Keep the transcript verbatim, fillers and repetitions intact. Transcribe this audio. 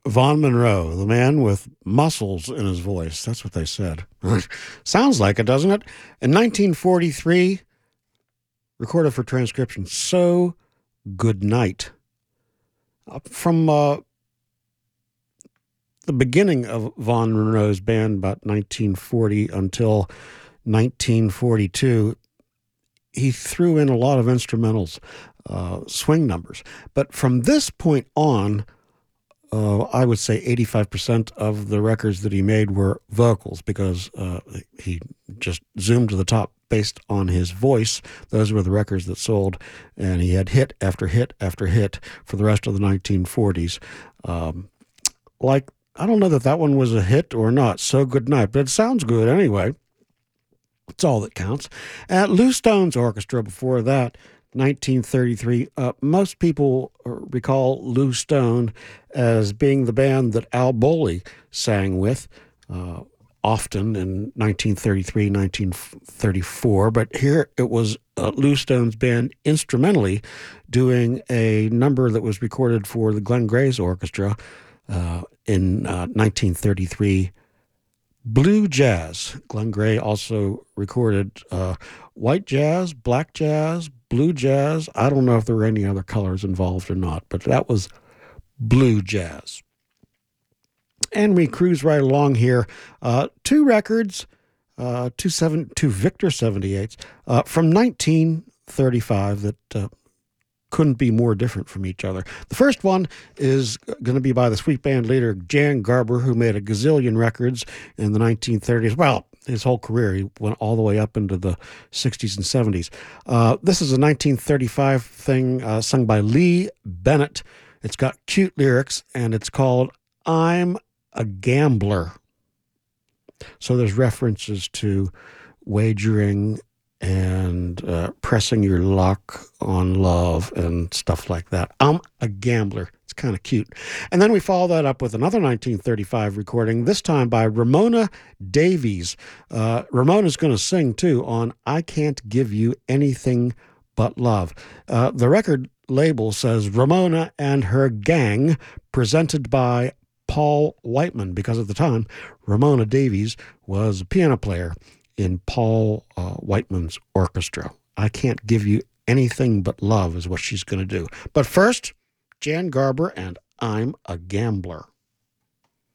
Vaughn Monroe, the man with muscles in his voice. That's what they said. Sounds like it, doesn't it? In nineteen forty-three, recorded for transcription, So Good Night. Uh, From uh, the beginning of Vaughn Monroe's band, about nineteen forty until nineteen forty-two, he threw in a lot of instrumentals, uh, swing numbers. But from this point on, uh, I would say eighty-five percent of the records that he made were vocals because uh, he just zoomed to the top based on his voice. Those were the records that sold, and he had hit after hit after hit for the rest of the nineteen forties. Um, like, I don't know that that one was a hit or not, So Good Night, but it sounds good anyway. It's all that counts. At Lou Stone's orchestra before that, nineteen thirty-three, uh, most people recall Lou Stone as being the band that Al Bowlly sang with uh, often in nineteen thirty-three, nineteen thirty-four. But here it was uh, Lou Stone's band instrumentally doing a number that was recorded for the Glenn Gray's orchestra uh, in uh, nineteen thirty-three, Blue Jazz. Glenn Gray also recorded uh, white jazz, black jazz, blue jazz. I don't know if there were any other colors involved or not, but that was Blue Jazz. And we cruise right along here. Uh, two records, uh, two, seven, two Victor seventy-eights uh, from nineteen thirty-five that uh, couldn't be more different from each other. The first one is going to be by the sweet band leader Jan Garber, who made a gazillion records in the nineteen thirties. Well, his whole career, he went all the way up into the sixties and seventies. Uh, this is a nineteen thirty-five thing uh, sung by Lee Bennett. It's got cute lyrics, and it's called I'm a Gambler. So there's references to wagering and uh, pressing your luck on love and stuff like that. I'm a Gambler. It's kind of cute. And then we follow that up with another nineteen thirty-five recording, this time by Ramona Davies. Uh, Ramona's going to sing, too, on I Can't Give You Anything But Love. Uh, the record label says Ramona and Her Gang, presented by Paul Whiteman, because at the time, Ramona Davies was a piano player in Paul uh, Whiteman's orchestra. I Can't Give You Anything But Love is what she's going to do. But first, Jan Garber and I'm a Gambler.